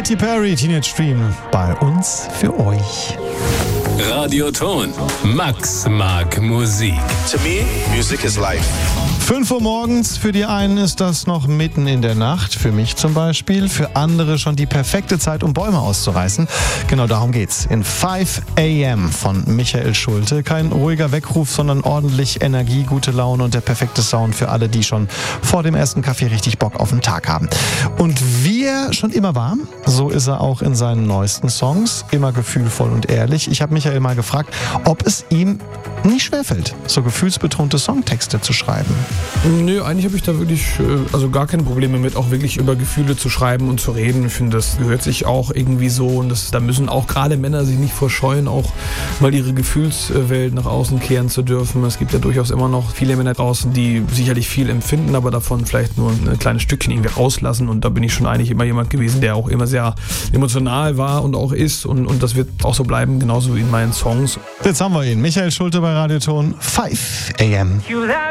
Katy Perry, Teenage Dream, bei uns für euch. Radioton. Max mag Musik. To me, music is life. 5 Uhr morgens, für die einen ist das noch mitten in der Nacht, für mich zum Beispiel, für andere schon die perfekte Zeit, um Bäume auszureißen. Genau darum geht's. In 5 AM von Michael Schulte. Kein ruhiger Weckruf, sondern ordentlich Energie, gute Laune und der perfekte Sound für alle, die schon vor dem ersten Kaffee richtig Bock auf den Tag haben. Und wie er schon immer war, so ist er auch in seinen neuesten Songs, immer gefühlvoll und ehrlich. Ich habe Michael mal gefragt, ob es ihm nicht schwerfällt, so gefühlsbetonte Songtexte zu schreiben. Nö, eigentlich habe ich da wirklich gar keine Probleme mit, auch wirklich über Gefühle zu schreiben und zu reden. Ich finde, das gehört sich auch irgendwie so und da müssen auch gerade Männer sich nicht vorscheuen, auch mal ihre Gefühlswelt nach außen kehren zu dürfen. Es gibt ja durchaus immer noch viele Männer draußen, die sicherlich viel empfinden, aber davon vielleicht nur ein kleines Stückchen irgendwie rauslassen und da bin ich schon eigentlich immer jemand gewesen, der auch immer sehr emotional war und auch ist und das wird auch so bleiben, genauso wie in meinen Songs. Jetzt haben wir ihn, Michael Schulte bei Radioton, 5 AM.